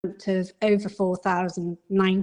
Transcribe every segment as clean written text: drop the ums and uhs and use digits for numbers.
of over 4,000,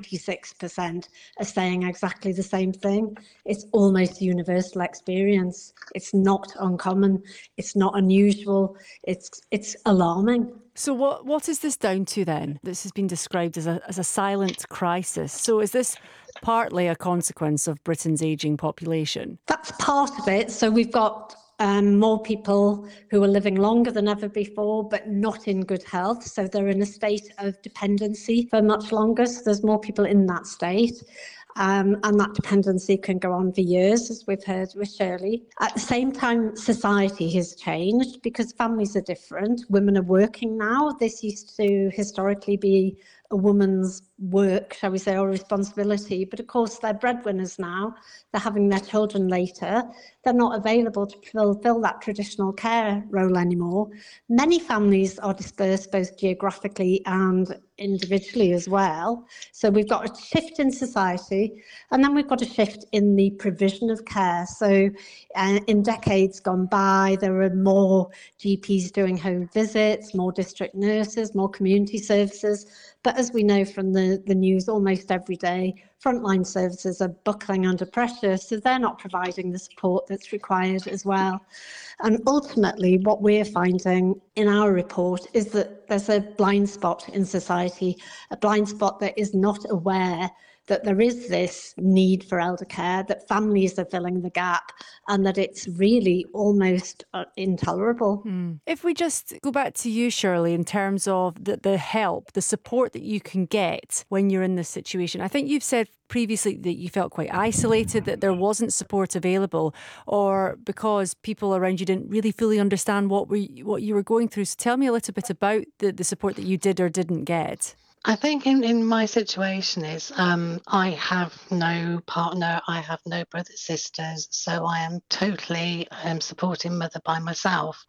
96% are saying exactly the same thing. It's almost universal experience. It's not uncommon. It's not unusual. It's alarming. So what is this down to then? This has been described as a silent crisis. So is this partly a consequence of Britain's ageing population? That's part of it. So we've got more people who are living longer than ever before, but not in good health. So they're in a state of dependency for much longer. So there's more people in that state. And that dependency can go on for years, as we've heard with Shirley. At the same time, society has changed because families are different. Women are working now. This used to historically be a woman's work, shall we say, or responsibility. But of course, they're breadwinners now. They're having their children later. They're not available to fulfill that traditional care role anymore. Many families are dispersed both geographically and individually as well. So we've got a shift in society, and then we've got a shift in the provision of care. So in decades gone by, there were more GPs doing home visits, more district nurses, more community services. But as we know from the news almost every day, frontline services are buckling under pressure, so they're not providing the support that's required as well. And ultimately, what we're finding in our report is that there's a blind spot in society, a blind spot that is not aware that there is this need for elder care, that families are filling the gap, and that it's really almost intolerable. If we just go back to you, Shirley, in terms of the help, the support that you can get when you're in this situation. I think you've said previously that you felt quite isolated, that there wasn't support available, or because people around you didn't really fully understand what you were going through. So tell me a little bit about the support that you did or didn't get. I think in my situation is I have no partner, I have no brothers, sisters, so I am totally supporting mother by myself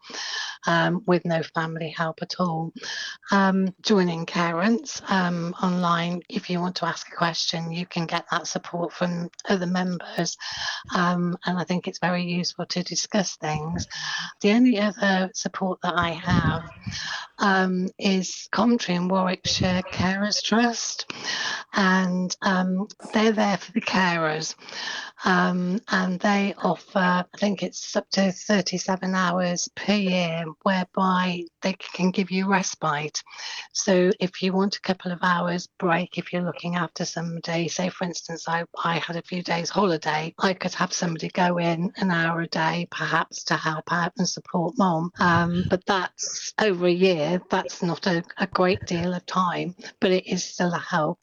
with no family help at all. Joining Carents online, if you want to ask a question, you can get that support from other members, and I think it's very useful to discuss things. The only other support that I have is Coventry and Warwickshire Carers Trust, and they're there for the carers, and they offer, I think it's up to 37 hours per year, whereby they can give you respite. So if you want a couple of hours break, if you're looking after somebody, say for instance, I had a few days holiday, I could have somebody go in an hour a day, perhaps to help out and support mom. But that's over a year. That's not a great deal of time, but it is still a help.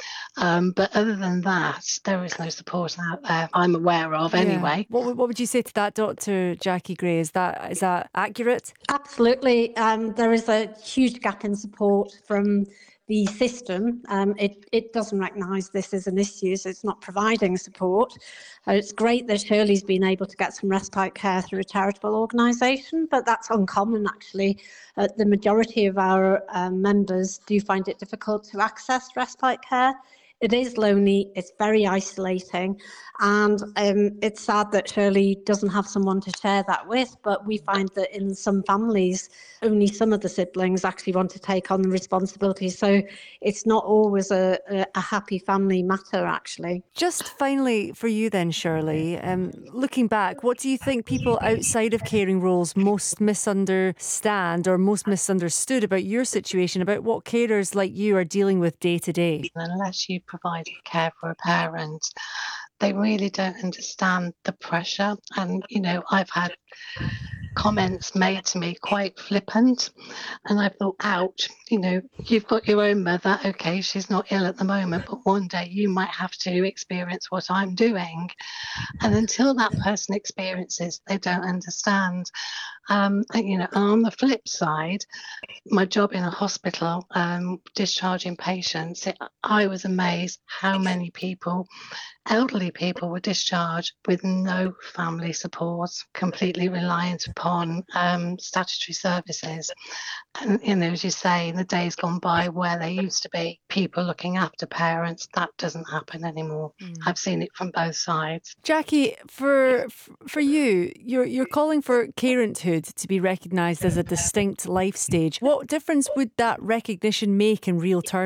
But other than that, there is no support out there I'm aware of anyway. What would you say to that, Dr. Jackie Gray? Is that accurate? Absolutely. There is a huge gap in support from the system. It doesn't recognise this as an issue, so it's not providing support. It's great that Shirley's been able to get some respite care through a charitable organisation, but that's uncommon actually. The majority of our members do find it difficult to access respite care. It is lonely, it's very isolating, and it's sad that Shirley doesn't have someone to share that with, but we find that in some families, only some of the siblings actually want to take on the responsibility. So it's not always a happy family matter, actually. Just finally for you then, Shirley, looking back, what do you think people outside of caring roles most misunderstand or most misunderstood about your situation, about what carers like you are dealing with day to day? Unless you provide care for a parent, they really don't understand the pressure. And, I've had comments made to me quite flippant, and I thought, ouch, you've got your own mother, okay, she's not ill at the moment, but one day you might have to experience what I'm doing. And until that person experiences, they don't understand. And on the flip side, my job in a hospital, discharging patients, I was amazed how many people, elderly people, were discharged with no family support, completely reliant upon statutory services. And, as you say, in the days gone by where there used to be people looking after parents, that doesn't happen anymore. I've seen it from both sides. Jackie, for you, you're calling for parenthood to be recognised as a distinct life stage. What difference would that recognition make in real terms